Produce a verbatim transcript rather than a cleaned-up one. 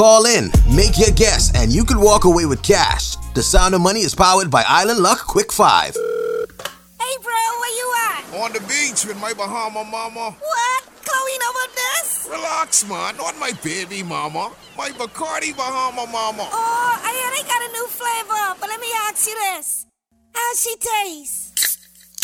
Call in, make your guess, and you can walk away with cash. The Sound of Money is powered by Island Luck Quick Five. Hey, bro, where you at? On the beach with my Bahama mama. What? Chloe over this? Relax, man. Not my baby mama. My Bacardi Bahama mama. Oh, I hear they got a new flavor, but let me ask you this. How she taste?